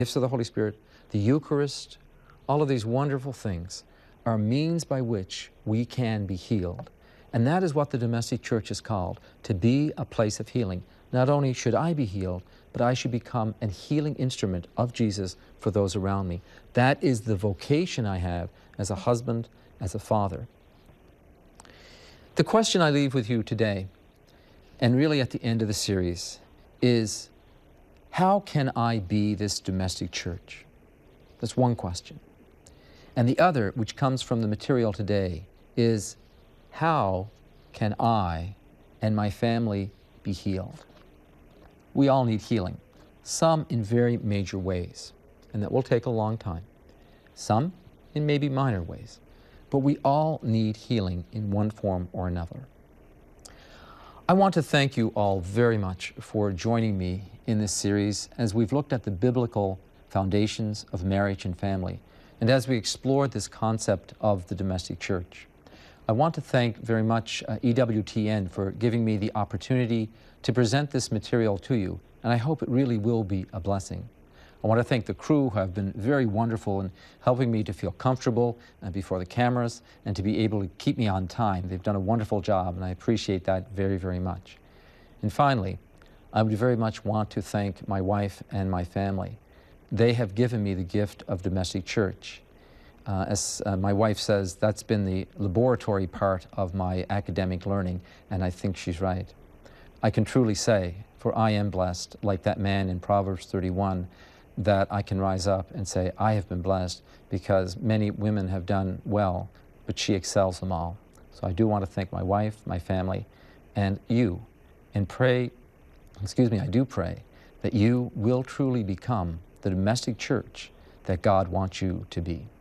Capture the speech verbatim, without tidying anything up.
Gifts of the Holy Spirit, the Eucharist, all of these wonderful things are means by which we can be healed. And that is what the domestic church is called, to be a place of healing. Not only should I be healed, but I should become a healing instrument of Jesus for those around me. That is the vocation I have as a husband, as a father. The question I leave with you today, and really at the end of the series, is how can I be this domestic church? That's one question. And the other, which comes from the material today, is how can I and my family be healed? We all need healing, some in very major ways, and that will take a long time. Some in maybe minor ways, but we all need healing in one form or another. I want to thank you all very much for joining me in this series as we've looked at the biblical foundations of marriage and family, and as we explored this concept of the domestic church. I want to thank very much uh, E W T N for giving me the opportunity to present this material to you, and I hope it really will be a blessing. I want to thank the crew who have been very wonderful in helping me to feel comfortable uh, before the cameras and to be able to keep me on time. They've done a wonderful job, and I appreciate that very, very much. And finally, I would very much want to thank my wife and my family. They have given me the gift of domestic church. Uh, as uh, my wife says, that's been the laboratory part of my academic learning, and I think she's right. I can truly say, for I am blessed, like that man in Proverbs thirty-one, that I can rise up and say, I have been blessed because many women have done well, but she excels them all. So I do want to thank my wife, my family, and you, and pray, excuse me, I do pray that you will truly become the domestic church that God wants you to be.